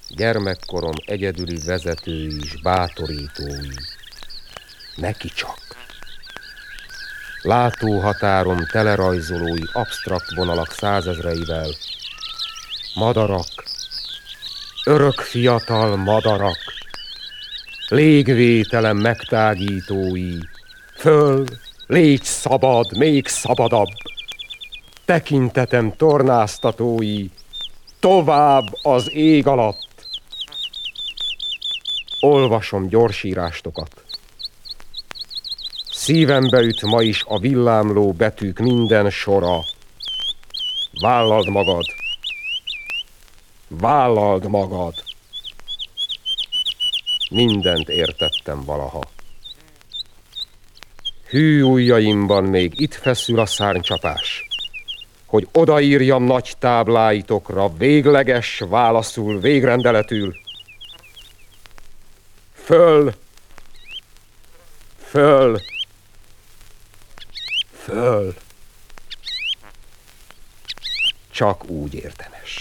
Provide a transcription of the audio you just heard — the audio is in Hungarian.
gyermekkorom egyedüli vezetői és bátorítói. Neki csak. Látóhatárom telerajzolói absztrakt vonalak százezreivel. Madarak, örök fiatal madarak, légvételem megtágítói. Föl, légy szabad, még szabadabb, tekintetem tornáztatói, tovább az ég alatt. Olvasom gyorsírástokat. Szívembe üt ma is a villámló betűk minden sora. Vállald magad! Vállald magad! Mindent értettem valaha. Hű ujjaimban még itt feszül a szárnycsapás, hogy odaírjam nagy tábláitokra végleges válaszul, végrendeletül. Föl! Föl! Föl! Csak úgy érdemes.